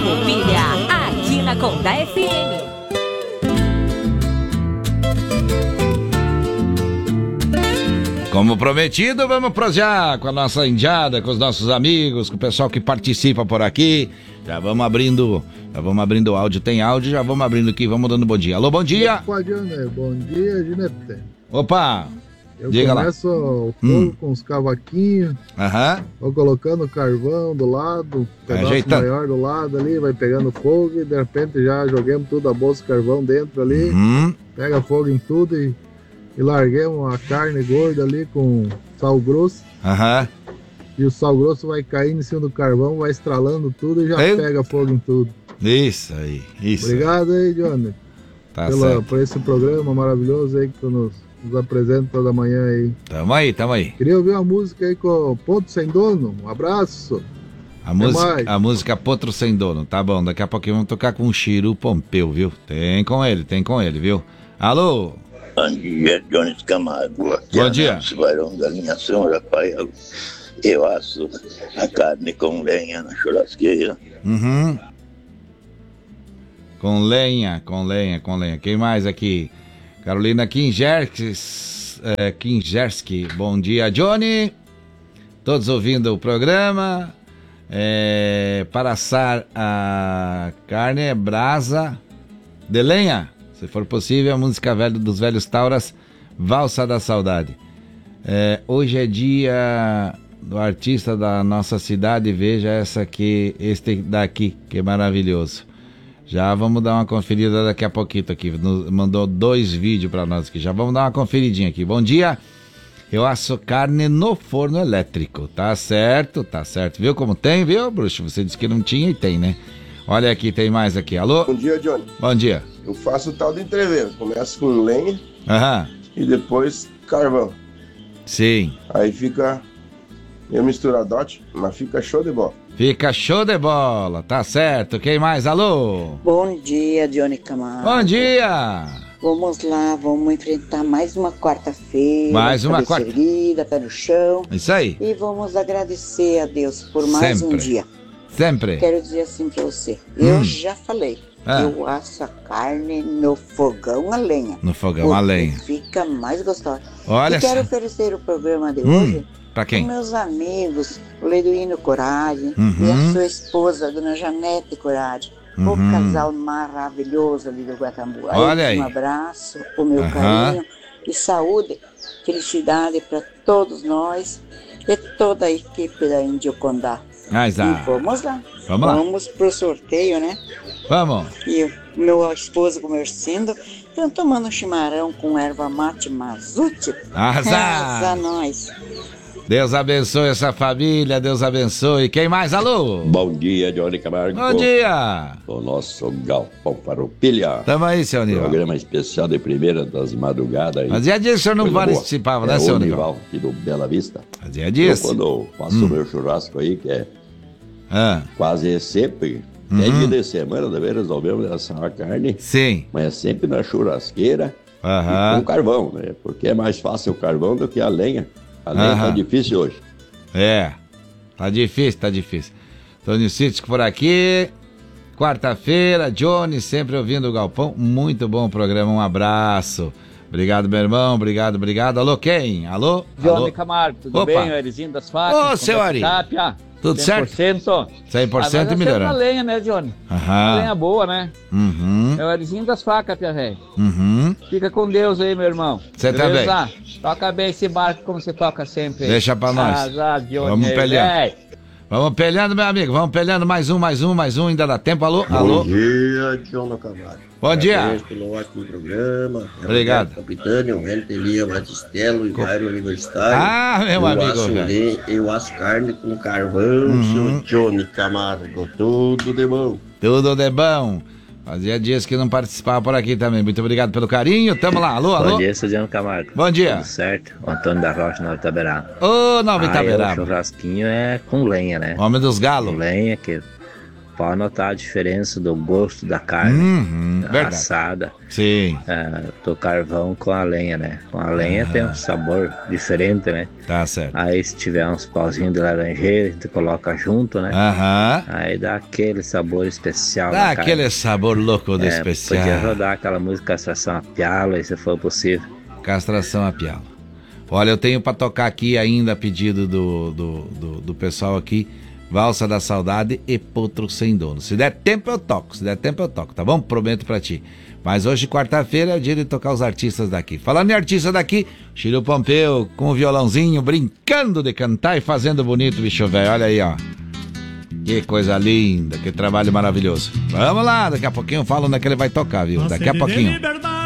Farroupilha, aqui na Conda FM. Como prometido, vamos prosear com a nossa indiada, com os nossos amigos, com o pessoal que participa por aqui. Já vamos abrindo o áudio. Tem áudio, já vamos abrindo aqui, vamos dando bom dia. Alô, bom dia. Opa, Johnny. Bom dia, Ginete. Opa. Eu diga começo o fogo com os cavaquinhos. Vou colocando carvão do lado, um pedaço maior do lado ali, vai pegando fogo e de repente já joguemos tudo a bolsa de carvão dentro ali. Pega fogo em tudo e larguemos a carne gorda ali com sal grosso. E o sal grosso vai caindo em cima do carvão, vai estralando tudo e já pega fogo em tudo. Isso aí, isso. Obrigado aí, Johnny. Tá por esse programa maravilhoso aí que tu nos apresenta toda manhã aí. Tamo aí. Queria ouvir uma música aí com o Potro Sem Dono. Um abraço. A música Potro Sem Dono, tá bom. Daqui a pouquinho vamos tocar com o Chiru Pompeu, viu? Tem com ele, viu? Alô? Bom dia, Jones Camargo. Bom dia. Barão da linha São Rafael. Eu asso a carne com lenha na churrasqueira. Com lenha. Quem mais aqui? Carolina Kinjerski. Bom dia, Johnny. Todos ouvindo o programa. Para assar a carne, brasa de lenha. Se for possível, a música dos velhos Tauras, Valsa da Saudade. Hoje é dia do artista da nossa cidade. Veja este daqui, que maravilhoso. Já vamos dar uma conferida daqui a pouquinho aqui. Mandou 2 vídeos para nós aqui. Já vamos dar uma conferidinha aqui. Bom dia. Eu asso carne no forno elétrico. Tá certo. Viu como tem, viu, bruxo? Você disse que não tinha e tem, né? Olha aqui, tem mais aqui. Alô? Bom dia, Johnny. Bom dia. Eu faço o tal do entreveiro. Começo com lenha e depois carvão. Sim. Aí fica meio misturadote, mas fica show de bola. Fica show de bola, tá certo. Quem mais? Alô? Bom dia, Johnny Camargo. Bom dia. Vamos lá, vamos enfrentar mais uma quarta-feira. Mais uma quarta. Erguida, pé no chão. Isso aí. E vamos agradecer a Deus por mais um dia. Sempre. Quero dizer assim pra você. Eu já falei. Eu asso a carne no fogão a lenha. No fogão a lenha. Fica mais gostosa. Olha quero oferecer o programa de hoje pra quem? Para meus amigos, o Leduíno Coragem e a sua esposa, a dona Janete Coragem. O casal maravilhoso ali do Guatambu. Olha aí. Um abraço, o meu carinho e saúde, felicidade para todos nós e toda a equipe da Índio Condá. E vamos lá. Vamos pro sorteio, né? Vamos. E o meu esposo conversando, estão tomando chimarrão com erva mate mazuti. Arrasa nós. Deus abençoe essa família, Deus abençoe. Quem mais? Alô? Bom dia, Johnny Camargo. Bom dia. O nosso Galpão Farroupilha. Tamo aí, seu Nival. Programa especial de primeira das madrugadas. Fazia dias que o senhor não participava, né, seu Nival? Aqui do Bela Vista. Fazia dias. Quando eu faço o meu churrasco aí, que é quase sempre, dia de semana, deve resolvemos assar a carne. Sim. Mas é sempre na churrasqueira e com carvão, né? Porque é mais fácil o carvão do que a lenha. A lenha tá difícil hoje. Tá difícil. Tony Cítico por aqui. Quarta-feira, Johnny, sempre ouvindo o Galpão. Muito bom programa, um abraço. Obrigado, meu irmão, obrigado. Alô, quem? Alô? Johnny Camargo, tudo bem? O Arizinho das Facas. Ô, seu Ari. Tudo 100%? Certo? 100% e melhorando. É uma lenha, né, Johnny? Uma lenha boa, né? É o Arizinho das Facas, Pia Velho. Fica com Deus aí, meu irmão. Você também. Toca bem esse barco como você toca sempre. Deixa pra nós. Vamos peleando. Vamos peleando, meu amigo. Vamos peleando. Mais um. Ainda dá tempo. Alô? Bom dia, Johnny Camargo. Bom dia. Parabéns pelo ótimo programa. Obrigado. Capitânio, Elia Batistello e Bairro Universitário. Meu amigo. Eu asso carne com carvão, seu Johnny Camargo. Tudo de bom. Tudo de bom. Fazia dias que não participava por aqui também. Muito obrigado pelo carinho. Tamo lá. Alô? Bom dia, seu Johnny Camargo. Bom dia. Tudo certo? O Antônio da Rocha, Nova Itaberaba. Ô, Nova Itaberaba. O churrasquinho é com lenha, né? Homem dos galos. Com lenha, que pode notar a diferença do gosto da carne assada. Sim. Do carvão com a lenha, né? Com a lenha tem um sabor diferente, né? Tá certo. Aí se tiver uns pauzinhos de laranjeira, a gente coloca junto, né? Aí dá aquele sabor especial. Dá aquele sabor louco de especial. Podia rodar aquela música Castração a Pialo, se for possível. Castração a Pialo. Olha, eu tenho pra tocar aqui ainda a pedido do pessoal aqui, Valsa da Saudade e Potro Sem Dono. Se der tempo eu toco, tá bom? Prometo pra ti. Mas hoje, quarta-feira, é o dia de tocar os artistas daqui. Falando em artista daqui, Chiru Pompeu com o violãozinho, brincando de cantar e fazendo bonito, bicho velho. Olha aí, ó. Que coisa linda, que trabalho maravilhoso. Vamos lá, daqui a pouquinho eu falo onde é que ele vai tocar, viu? Daqui a pouquinho.